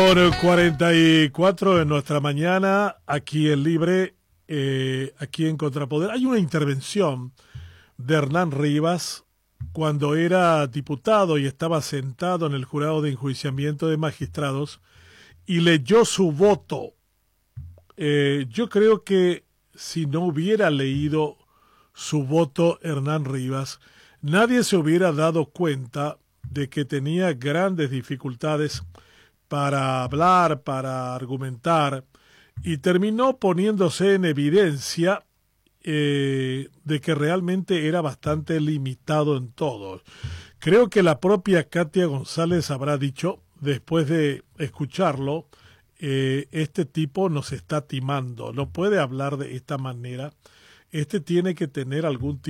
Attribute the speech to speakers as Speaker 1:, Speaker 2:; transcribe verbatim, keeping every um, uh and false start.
Speaker 1: con cuarenta y cuatro en nuestra mañana, aquí en Libre, eh, aquí en Contrapoder. Hay una intervención de Hernán Rivas cuando era diputado y estaba sentado en el jurado de enjuiciamiento de magistrados y leyó su voto. Eh, yo creo que si no hubiera leído su voto Hernán Rivas, nadie se hubiera dado cuenta de que tenía grandes dificultades para hablar, para argumentar, y terminó poniéndose en evidencia eh, de que realmente era bastante limitado en todo. Creo que la propia Katia González habrá dicho, después de escucharlo, eh, este tipo nos está timando, no puede hablar de esta manera, este tiene que tener algún tipo